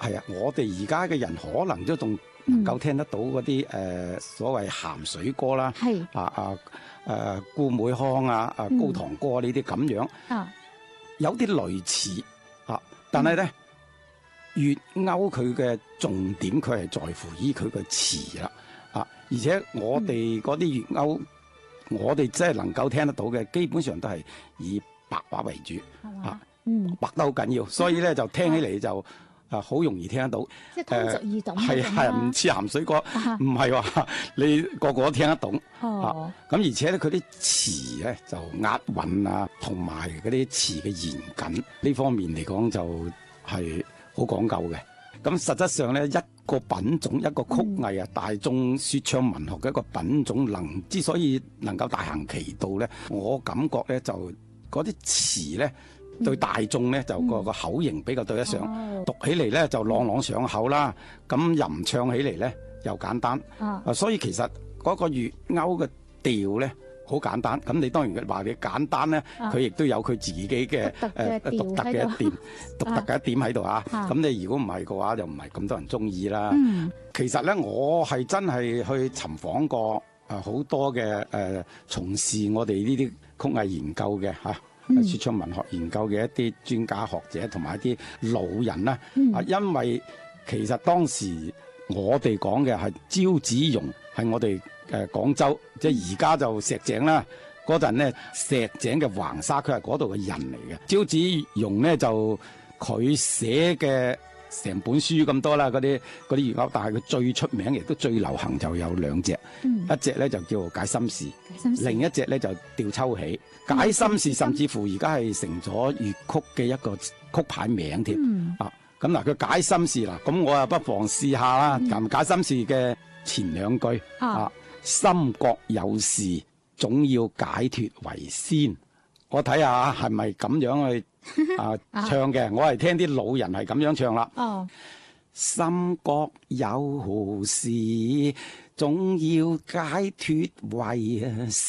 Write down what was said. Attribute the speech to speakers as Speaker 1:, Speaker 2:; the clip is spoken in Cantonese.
Speaker 1: 係啊，我哋而家嘅人可能都仲能夠聽得到嗰啲所謂鹹水歌啦，
Speaker 2: 係
Speaker 1: 顧妹腔啊，高堂歌呢啲咁樣，有啲類似但係咧粵謳佢嘅重點，佢係在乎於佢嘅詞啦，而且我哋嗰啲粵謳，我哋真係能夠聽得到嘅，基本上都係以白話為主，白得好緊要，所以咧就聽起嚟就好容易聽得到，
Speaker 2: 即係通俗易懂
Speaker 1: 係唔似鹹水歌，唔係話你個個都聽得懂，咁而且咧佢啲詞咧就押韻啊，同埋嗰啲詞嘅嚴謹呢方面嚟講就係好講究嘅。咁實質上咧，一個品種，一個曲藝大眾說唱文學嘅一個品種，之所以能夠大行其道咧，我感覺咧就嗰啲詞咧對大眾咧就個口型比較對得上，讀起嚟咧就朗朗上口啦，咁吟唱起嚟咧又簡單，所以其實嗰個粵謳嘅調咧好簡單，咁你當然話你簡單咧，佢亦都有佢自己嘅獨特嘅一點，獨特嘅一點喺度啊。咁你如果唔係嘅話，就唔係咁多人中意啦。其實咧，我係真係去尋訪過好多嘅從事我哋呢啲曲藝研究嘅說唱文學研究嘅一啲專家學者同埋一啲老人啦。因為其實當時我哋講嘅係招子榕，係我哋廣州，即係而家就石井啦。嗰陣咧，石井嘅橫沙區係嗰度嘅人嚟嘅。招子榕咧就佢寫嘅成本書咁多啦，嗰啲粵謳，但係佢最出名亦都最流行就有兩隻，一隻咧就叫解心事，另一隻咧就吊抽起。解心事甚至乎而家係成咗粵曲嘅一個曲牌名添。咁嗱，佢解心事啦，咁我啊不妨試下啦。解心事嘅前兩句心覺有事，總要解脫為先。我睇下係咪咁樣去唱嘅？我係聽啲老人係咁樣唱啦。心覺有事，總要解脫為